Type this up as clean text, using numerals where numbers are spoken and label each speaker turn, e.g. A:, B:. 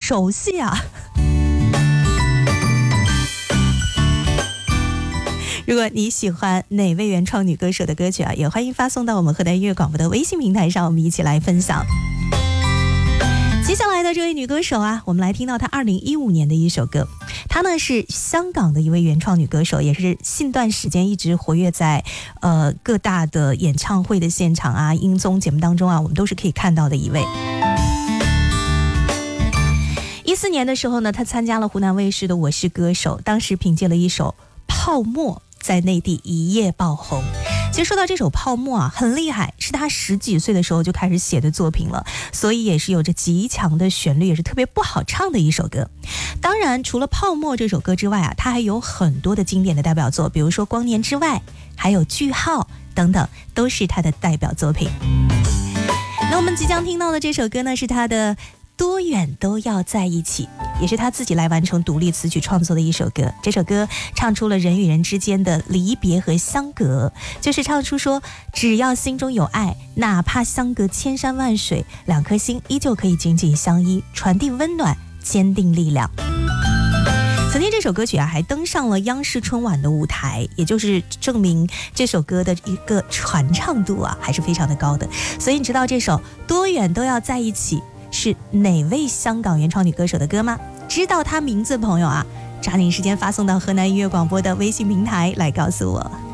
A: 熟悉啊。如果你喜欢哪位原创女歌手的歌曲啊，也欢迎发送到我们河南音乐广播的微信平台上，我们一起来分享。接下来的这位女歌手啊，我们来听到她2015年的一首歌。她呢是香港的一位原创女歌手，也是近段时间一直活跃在各大的演唱会的现场啊、音综节目当中啊，我们都是可以看到的一位。14年的时候呢，她参加了湖南卫视的《我是歌手》，当时凭借了一首《泡沫》在内地一夜爆红。其实说到这首《泡沫》啊，很厉害，是他10几岁的时候就开始写的作品了，所以也是有着极强的旋律，也是特别不好唱的一首歌。当然除了《泡沫》这首歌之外啊，他还有很多的经典的代表作，比如说《光年之外》还有《句号》等等，都是他的代表作品。那我们即将听到的这首歌呢，是他的多远都要在一起，也是他自己来完成独立词曲创作的一首歌。这首歌唱出了人与人之间的离别和相隔，就是唱出说只要心中有爱，哪怕相隔千山万水，两颗心依旧可以紧紧相依，传递温暖，坚定力量。曾经这首歌曲啊还登上了央视春晚的舞台，也就是证明这首歌的一个传唱度啊还是非常的高的。所以你知道这首多远都要在一起是哪位香港原创女歌手的歌吗？知道她名字的朋友啊，抓紧时间发送到河南音乐广播的微信平台来告诉我。